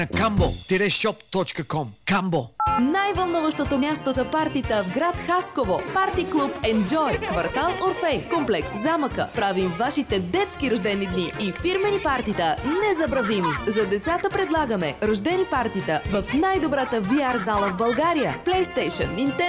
на kambo-shop.com. Камбо. Най-вълнуващото място за партита в град Хасково. Парти клуб Enjoy, квартал Орфей, комплекс Замъка. Правим вашите детски рождени дни и фирмени партита незабравими. За децата предлагаме рождени партита в най-добрата VR зала в България. PlayStation, Nintendo,